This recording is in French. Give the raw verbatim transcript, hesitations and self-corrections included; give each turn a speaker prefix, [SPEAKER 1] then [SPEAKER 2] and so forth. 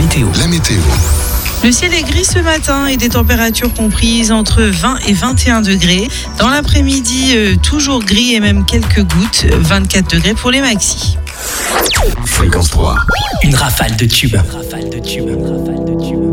[SPEAKER 1] météo.
[SPEAKER 2] La météo.
[SPEAKER 3] Le ciel est gris ce matin et des températures comprises entre vingt et vingt et un degrés. Dans l'après-midi, euh, toujours gris et même quelques gouttes, vingt-quatre degrés pour les maxis.
[SPEAKER 2] Fréquence trois.
[SPEAKER 1] Une rafale de tubes. Rafale de tubes. Rafale de tubes.